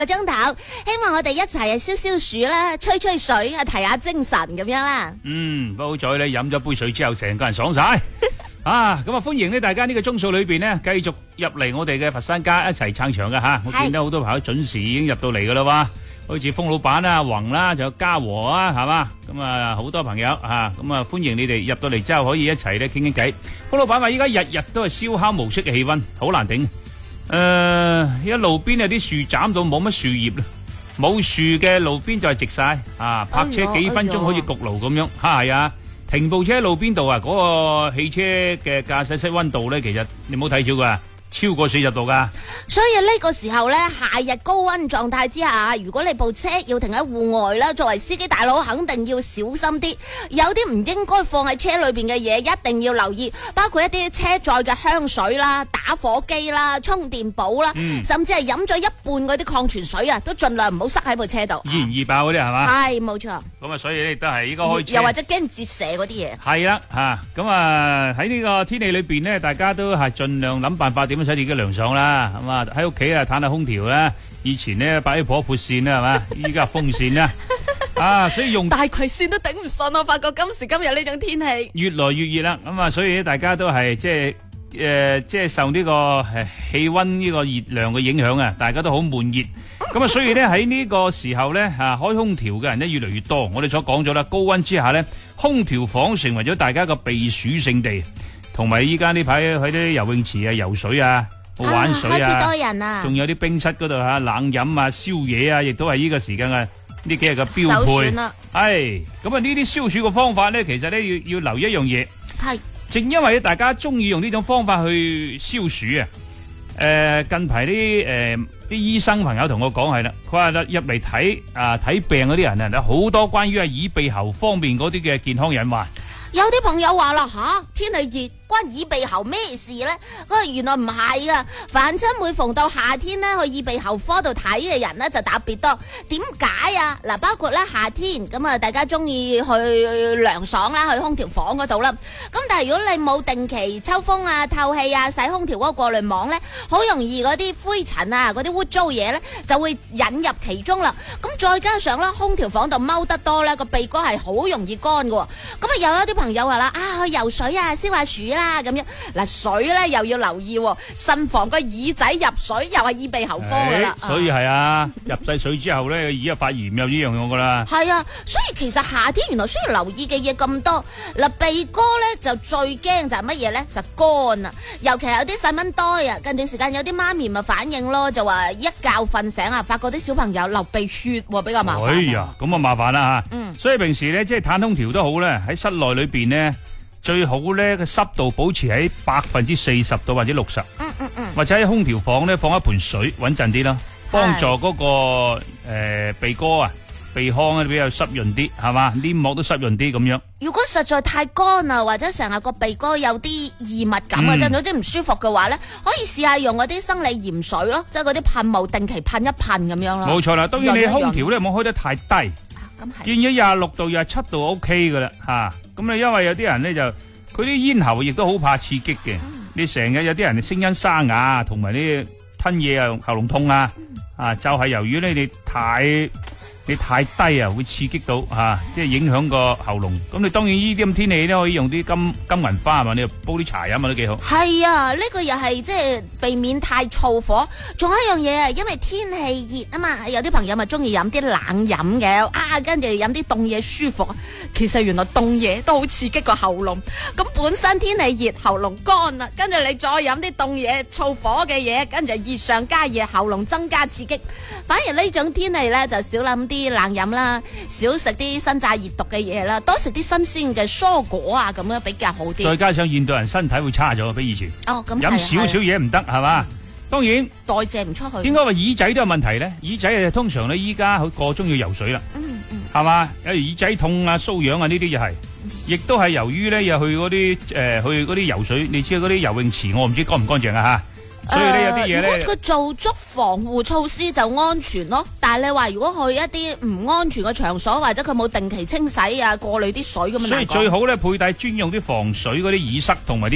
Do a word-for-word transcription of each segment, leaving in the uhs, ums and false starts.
個鐘頭，希望我哋一齊啊消消暑啦，吹吹水啊，提下精神咁樣啦。 嗯，不過好在咧飲咗杯水之後，成個人爽晒啊！咁啊，歡迎呢大家呢個鐘數裏邊呢，繼續入嚟我哋嘅佛山家一齊撐場嘅吓。我見到好多朋友準時已經入到嚟噶啦哇，好似風老闆啊、宏啦，仲有嘉禾啊，係嘛？咁啊，好多朋友啊，咁啊歡迎你哋入到嚟之後可以一齊咧傾傾偈。風老闆話依家日日都係燒烤模式嘅氣溫，好難頂。誒，而家路邊有啲樹斬到冇乜樹葉啦，冇樹嘅路邊就係直晒啊！泊車幾分鐘好似焗爐咁樣，係啊！停部車喺路邊度啊，嗰個汽車嘅駕駛室溫度咧，其實你唔好睇少噶，超過四十度噶。 所以呢個時候咧，夏日高溫狀態之下，如果你部車要停喺戶外啦，作為司機大佬肯定要小心啲，有啲唔應該放喺車裏邊嘅嘢，一定要留意，包括一啲車載嘅香水啦、打火機啦、充電寶啦，嗯、甚至係飲咗一半嗰啲礦泉水啊，都盡量唔好塞喺部車度。 易燃易爆嗰啲係嘛？ 係冇錯。 咁啊，所以咧都係應該開車， 又或者驚折射嗰啲嘢。 係啦吓，咁啊喺呢個天氣裏邊咧，大家都係盡量諗辦法點樣使自己涼爽啦。咁啊喺屋企啊嘆下空調啦，以前咧擺啲火撥扇啦係嘛，依家風扇啦，啊所以用大葵扇都頂唔順，我發覺今時今日呢種天氣越來越熱啦。咁啊，所以咧大家都係即係誒即係受呢個誒氣溫呢個熱量嘅影響啊，大家都好悶熱。咁啊，所以咧喺呢個時候咧吓開空調嘅人咧越嚟越多。我哋所講咗啦，高溫之下咧，空調房成為咗大家個避暑勝地，同埋依家呢排喺啲游泳池啊游水啊。玩水啊， 開始多人啊， 仲有啲冰室嗰度吓冷飲啊、宵夜啊，亦都係呢個時間嘅呢幾日嘅標配。係咁啊，呢啲消暑嘅方法咧，其實咧要要留意一樣嘢。係正因為大家中意用呢種方法去消暑啊。誒，近排啲誒啲醫生朋友同我講係啦，佢話入嚟睇啊睇病嗰啲人啊，有好多關於啊耳鼻喉方面嗰啲嘅健康隱患。 有啲朋友話啦吓，天氣熱關耳鼻喉咩事呢？啊，原來唔係噶，凡親每逢到夏天呢，去耳鼻喉科度睇嘅人呢就特別多。點解啊？嗱，包括咧夏天咁啊，大家中意去涼爽啦，去空調房嗰度啦。咁但係如果你冇定期抽風啊、透氣啊、洗空調嗰個過濾網呢，好容易嗰啲灰塵啊、嗰啲污糟嘢呢就會引入其中啦。咁再加上咧，空調房度踎得多呢，個鼻哥係好容易乾噶。咁啊，又有啲朋友話啦，啊去游水啊，消下暑啦咁樣。嗱，水咧又要留意，慎防個耳仔入水，又係耳鼻喉科噶啦。 所以係啊，入晒水之後咧，耳一發炎又呢樣樣噶啦。係啊，所以其實夏天原來需要留意嘅嘢咁多。嗱，鼻哥咧就最驚就係乜嘢咧？就乾啊，尤其係有啲細蚊多啊。近段時間有啲媽咪咪反應咯，就話一覺瞓醒啊，發覺啲小朋友流鼻血，比較麻煩。 哎呀，咁啊麻煩啦吓。嗯，所以平時咧即係嘆空調都好咧，喺室內裏邊咧。最好咧個濕度保持喺百分之四十到或者六十，嗯嗯嗯，或者喺空調房咧放一盆水穩陣啲啦，幫助嗰、那個誒、呃、鼻哥啊、鼻腔啊比較濕潤啲，係嘛，黏膜都濕潤啲咁樣。 如果實在太乾啊，或者成日個鼻哥有啲異物感啊，即係總之唔舒服嘅話咧，可以試下用嗰啲生理鹽水咯，即係嗰啲噴霧定期噴一噴咁樣咯。 冇錯啦，當然你空調咧唔好開得太低， 咁係建議廿六度、廿七度 O K 噶啦吓。咁你因為有啲人咧就佢啲咽喉亦都好怕刺激嘅，嗯、你成日有啲人聲音沙啞，同埋啲吞嘢啊喉嚨痛啊，嗯、啊就係、是、由於咧你太你太低啊，會刺激到吓、啊，即係影響個喉嚨。咁你當然呢啲咁天氣咧，可以用啲金金銀花啊嘛，你煲啲茶飲啊都幾好。係啊，呢、這個又係即係避免太燥火。仲有一樣嘢啊，因為天氣熱啊嘛，有啲朋友咪中意飲啲冷飲嘅，啊跟住飲啲凍嘢舒服。其實原來凍嘢都好刺激個喉嚨。咁本身天氣熱，喉嚨乾啦，跟住你再飲啲凍嘢燥火嘅嘢，跟住熱上加熱，喉嚨增加刺激。反而呢種天氣咧就少諗啲冷飲啦，少食啲辛炸熱毒嘅嘢啦，多食啲新鮮嘅蔬果啊，咁樣比較好啲。再加上現代人身體會差咗，比以前。哦，咁飲少少嘢唔得係嘛？當然代謝唔出去。應該話耳仔都有問題咧，耳仔啊通常咧依家好個鐘要游水啦，嗯嗯，係嘛？有耳仔痛啊、瘙癢啊呢啲又係，亦都係由於咧又去嗰啲誒去嗰啲游水，你知嗰啲游泳池我唔知乾唔乾淨啊吓。所以咧有啲嘢咧，如果佢做足防護措施就安全咯。但係你話如果去一啲唔安全嘅場所，或者佢冇定期清洗啊、過濾啲水咁樣，所以最好咧佩戴專用啲防水嗰啲耳塞同埋啲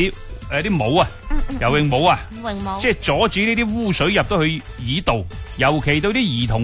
誒啲帽啊，游泳帽啊， 泳帽， 即係阻止呢啲污水入到去耳道，尤其對啲兒童